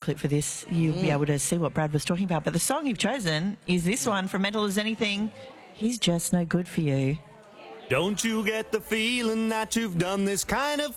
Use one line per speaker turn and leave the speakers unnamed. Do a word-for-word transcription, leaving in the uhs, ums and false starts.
clip for this, you'll mm. be able to see what Brad was talking about. But the song you've chosen is this one from Mental As Anything. He's Just No Good For You.
Don't you get the feeling that you've done this kind of